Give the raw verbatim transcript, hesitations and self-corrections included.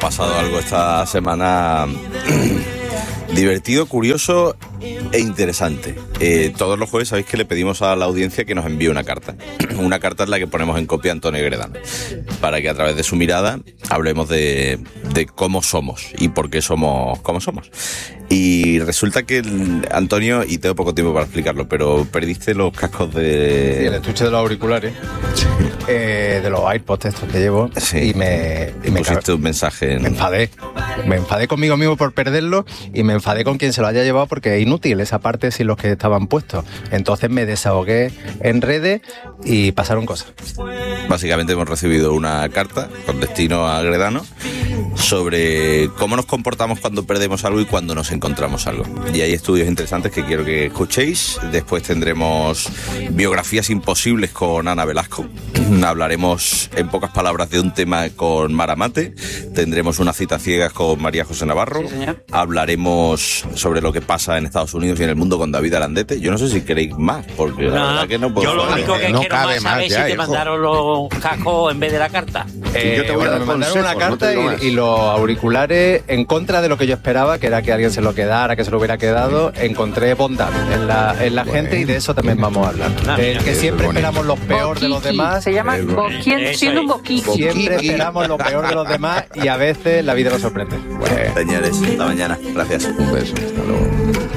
pasado algo esta semana divertido, curioso e interesante. Eh, todos los jueves sabéis que le pedimos a la audiencia que nos envíe una carta. Una carta en la que ponemos en copia a Antonio Gredano, para que a través de su mirada hablemos de, de cómo somos y por qué somos como somos. Y resulta que, el, Antonio, y tengo poco tiempo para explicarlo, pero perdiste los cascos de... Sí, el estuche de los auriculares, sí. eh, de los AirPods estos que llevo, sí. y me... Y, y me pusiste car... un mensaje... En... Me enfadé. Me enfadé conmigo mismo por perderlo y me enfadé con quien se lo haya llevado porque es inútil esa parte sin los que estaban puestos. Entonces me desahogué en redes y pasaron cosas. Básicamente hemos recibido una carta con destino a Gredano sobre cómo nos comportamos cuando perdemos algo y cuando nos encontramos algo. Y hay estudios interesantes que quiero que escuchéis. Después tendremos biografías imposibles con Ana Velasco. Hablaremos en pocas palabras de un tema con Mara Mate. Tendremos unas citas ciegas con María José Navarro. Sí, señor. Hablaremos sobre lo que pasa en Estados Unidos y en el mundo con David Arandete. Yo no sé si queréis más, porque no, la verdad que no puedo... Yo lo único que no quiero cabe más saber más ya, si te hijo. mandaron los cascos en vez de la carta. Eh, yo te voy a bueno, dar me mandaron una consejos, no te carta digo más. y, y los auriculares, en contra de lo que yo esperaba, que era que alguien se lo quedara, que se lo hubiera quedado, encontré bondad en la, en la Bueno. gente y de eso también vamos a hablar. Ah, Del que eso siempre es bonito. esperamos lo peor de los Boquiqui. demás. Se llama Eh, boquien, eso siendo un es. boquiqui. Siempre esperamos lo peor de los demás y a veces la vida nos sorprende. Bueno. Señores, hasta mañana. Gracias. Un beso, hasta luego.